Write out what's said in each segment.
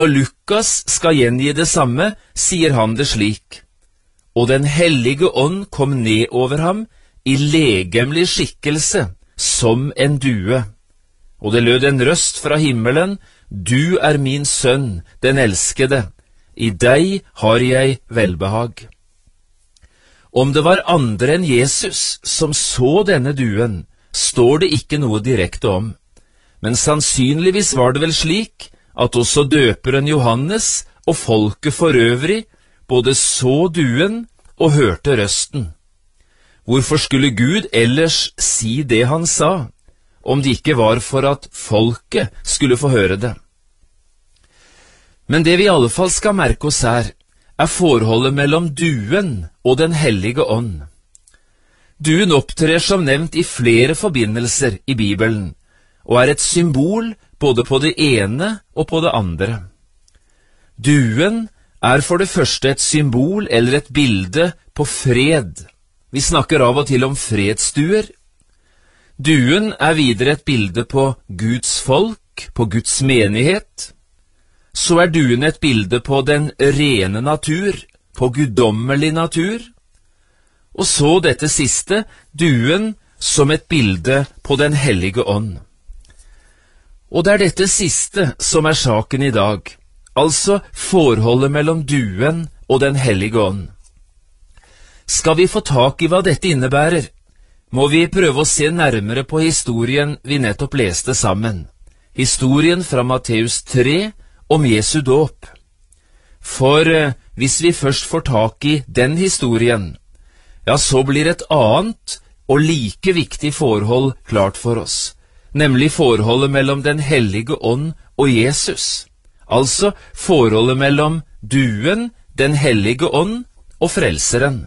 Og Lukas skal gjengi det samme, sier han det slik: Og den hellige ånd kom ned over ham i legemlig skikkelse, som en due. Og det lød en røst fra himmelen: Du er min sønn, den elskede. I deg har jeg velbehag. Om det var andre enn Jesus som så denne duen, står det ikke noe direkte om. Men sannsynligvis var det vel slik at også døperen Johannes og folket for øvrig både så duen og hørte røsten. Hvorfor skulle Gud ellers si det han sa, om det ikke var for at folket skulle få høre det? Men det vi i alle fall skal merke oss her, er forholdet mellom duen og den hellige ånd. Duen opptrer som nevnt i flere forbindelser i Bibelen, og er et symbol både på det ene og på det andre. Duen er for det første et symbol eller et bilde på fred. Vi snakker av og til om fredsduer. Duen er videre et bilde på Guds folk, på Guds menighet. Så er duen et bilde på den rene natur, på guddommelig natur. Og så dette siste, duen som et bilde på den hellige ånd. Og det er dette siste som er saken i dag, altså forholdet mellom duen og den hellige ånd. Skal vi få tak i hva dette innebærer, må vi prøve å se nærmere på historien vi nettopp leste sammen. Historien fra Matteus 3 om Jesu dåp. For hvis vi først får tak i den historien, ja, så blir et annet og like viktig forhold klart for oss, nemlig forholdet mellom den hellige ånd og Jesus, altså forholdet mellom duen, den hellige ånd og frelseren.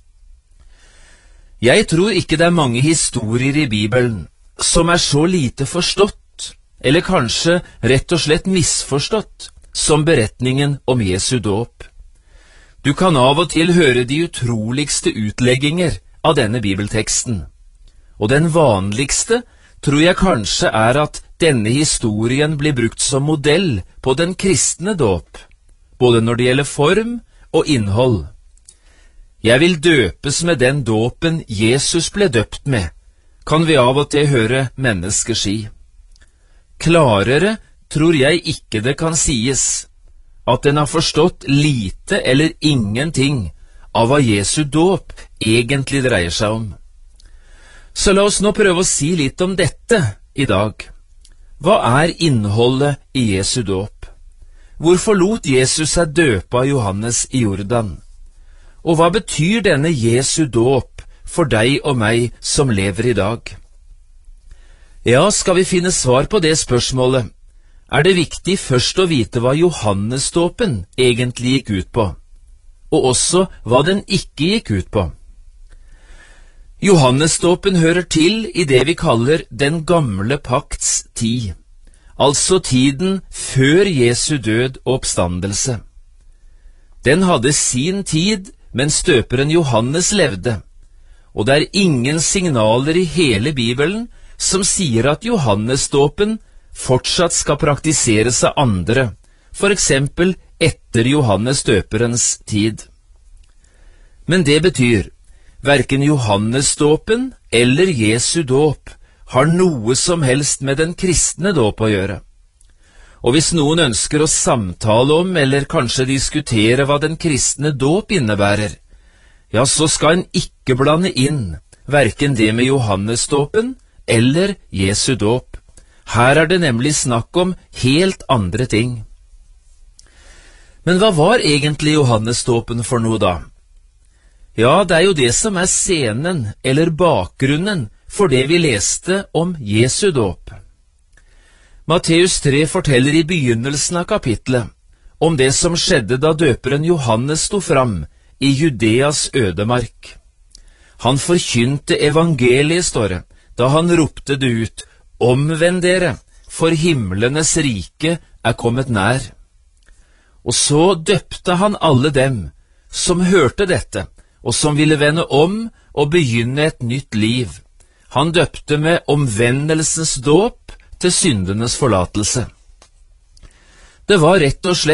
Jeg tror ikke det er mange historier i Bibelen som er så lite forstått, eller kanskje rett og slett misforstått, som beretningen om Jesu dåp. Du kan av og til høre de utroligste utlegginger av denne bibelteksten, og den vanligste tror jeg kanskje er at denne historien blir brukt som modell på den kristne dåp, både når det gjelder form og innhold. Jeg vil døpes med den dåpen Jesus ble døpt med, kan vi av og til høre mennesker si. Klarere tror jeg ikke det kan sies at den har forstått lite eller ingenting av hva Jesu dåp egentlig dreier seg om. Så la oss nå prøve å si litt om dette i dag. Hva er innholdet i Jesu dåp? Hvorfor lot Jesus seg døpe av Johannes i Jordan? Og hva betyr denne Jesu dåp for deg og meg som lever i dag? Ja, skal vi finne svar på det spørsmålet, er det viktig først å vite hva Johannesdåpen egentlig gikk ut på, og også hva den ikke gikk ut på. Johannesdåpen hører til i det vi kaller den gamle pakts tid, altså tiden før Jesu død og oppstandelse. Den hadde sin tid mens døperen Johannes levde, og det er ingen signaler i hele Bibelen som sier at Johannesdåpen fortsatt skal praktiseres av andre, for eksempel etter Johannes døperens tid. Men det betyr, hverken Johannesdåpen eller Jesu dåp har noe som helst med den kristne dåp å gjøre. Og hvis noen ønsker å samtale om, eller kanskje diskutere hva den kristne dåp innebærer, ja, så skal en ikke blande inn hverken det med Johannesdåpen eller Jesu dåp. Her er det nemlig snakk om helt andre ting. Men hva var egentlig Johannesdåpen for noe da? Ja, det er jo det som er scenen eller bakgrunnen for det vi leste om Jesu dåp. Matteus 3 forteller i begynnelsen av kapitlet om det som skjedde da døperen Johannes sto fram i Judeas ødemark. Han forkynte evangeliet, står det, da han ropte det ut: Omvend dere, for himlenes rike er kommet nær. Og så døpte han alle dem som hørte dette, og som ville vende om og begynne et nytt liv. Han døpte med omvendelsens dåp til syndenes forlatelse. Det var rett og slett